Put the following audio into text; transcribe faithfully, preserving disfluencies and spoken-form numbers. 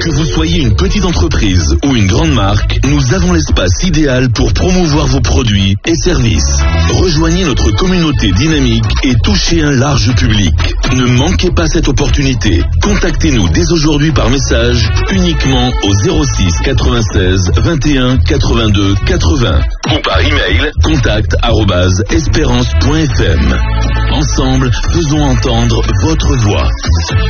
Que vous soyez une petite entreprise ou une grande marque, nous avons l'espace idéal pour promouvoir vos produits et services. Rejoignez notre communauté dynamique et touchez un large public. Ne manquez pas cette opportunité. Contactez-nous dès aujourd'hui par message uniquement au zéro six quatre-vingt-seize vingt et un quatre-vingt-deux quatre-vingts ou par email contact arobase espérance point f m. Ensemble, faisons entendre votre voix.